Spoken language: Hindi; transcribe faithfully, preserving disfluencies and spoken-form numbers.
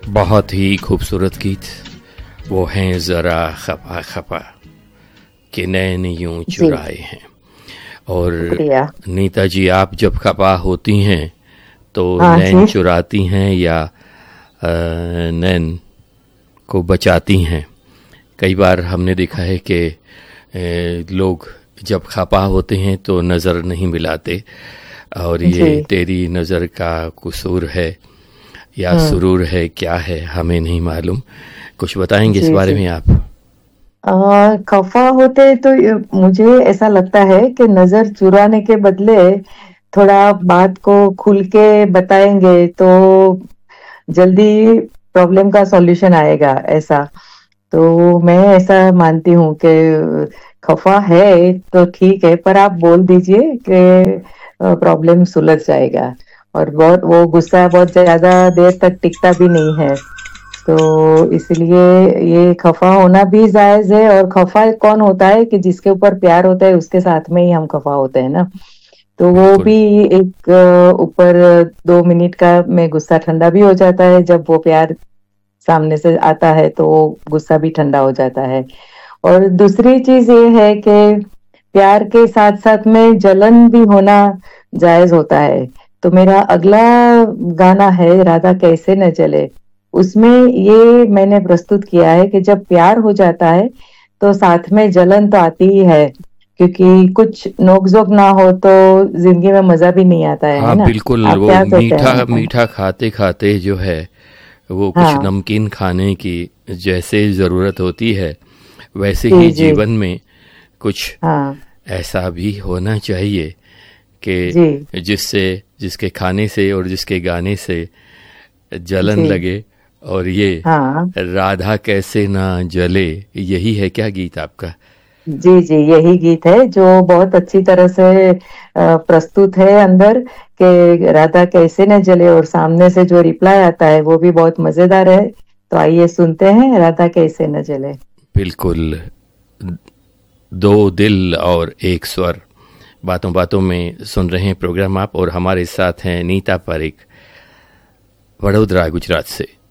बहुत ही खूबसूरत गीत। वो हैं ज़रा खपा खपा कि नैन यूं चुराए हैं। और नीता जी, आप जब खपा होती हैं तो नैन चुराती हैं या नैन को बचाती हैं? कई बार हमने देखा है कि लोग जब खपा होते हैं तो नज़र नहीं मिलाते, और ये तेरी नज़र का कसूर है या सुरूर है, क्या है हमें नहीं मालूम। कुछ बताएंगे इस बारे में आप? आ, खफा होते तो मुझे ऐसा लगता है कि नजर चुराने के बदले थोड़ा बात को खुल के बताएंगे तो जल्दी प्रॉब्लम का सॉल्यूशन आएगा, ऐसा। तो मैं ऐसा मानती हूँ कि खफा है तो ठीक है, पर आप बोल दीजिए कि प्रॉब्लम सुलझ जाएगा। और बहुत वो गुस्सा बहुत ज्यादा देर तक टिकता भी नहीं है, तो इसलिए ये खफा होना भी जायज है। और खफा कौन होता है कि जिसके ऊपर प्यार होता है उसके साथ में ही हम खफा होते हैं ना। तो वो भी एक ऊपर दो मिनट का में गुस्सा ठंडा भी हो जाता है, जब वो प्यार सामने से आता है तो वो गुस्सा भी ठंडा हो जाता है। और दूसरी चीज ये है कि प्यार के साथ साथ में जलन भी होना जायज होता है। तो मेरा अगला गाना है राधा कैसे न जले, उसमें ये मैंने प्रस्तुत किया है कि जब प्यार हो जाता है तो साथ में जलन तो आती ही है, क्योंकि कुछ नोक-झोंक ना हो तो जिंदगी में मजा भी नहीं आता है। हाँ, है ना? बिल्कुल। वो मीठा मीठा खाते खाते जो है वो कुछ हाँ। नमकीन खाने की जैसे जरूरत होती है, वैसे ही जीवन में कुछ हाँ। ऐसा भी होना चाहिए कि जिससे जिसके खाने से और जिसके गाने से जलन लगे। और ये हाँ। राधा कैसे ना जले, यही है क्या गीत आपका? जी जी, यही गीत है जो बहुत अच्छी तरह से प्रस्तुत है अंदर कि राधा कैसे न जले, और सामने से जो रिप्लाई आता है वो भी बहुत मजेदार है। तो आइए सुनते हैं राधा कैसे न जले। बिल्कुल। दो दिल और एक स्वर, बातों बातों में सुन रहे हैं प्रोग्राम आप, और हमारे साथ हैं नीता पारिक, वडोदरा, गुजरात से।